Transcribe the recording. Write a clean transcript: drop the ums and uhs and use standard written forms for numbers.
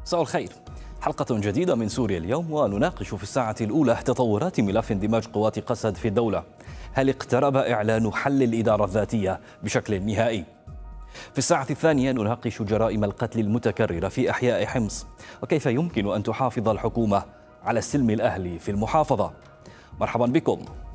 مساء الخير. حلقة جديدة من سوريا اليوم، ونناقش في الساعة الأولى تطورات ملف اندماج قوات قسد في الدولة. هل اقترب إعلان حل الإدارة الذاتية بشكل نهائي؟ في الساعة الثانية نناقش جرائم القتل المتكررة في أحياء حمص، وكيف يمكن أن تحافظ الحكومة على السلم الأهلي في المحافظة. مرحبا بكم.